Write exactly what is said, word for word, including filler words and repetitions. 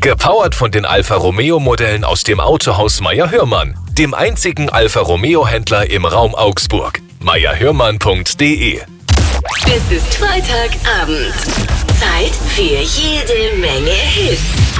Gepowert von den Alfa Romeo Modellen aus dem Autohaus Meyer-Hörmann, dem einzigen Alfa Romeo Händler im Raum Augsburg. meyer hörmann punkt de. Es ist Freitagabend. Zeit für jede Menge Hits.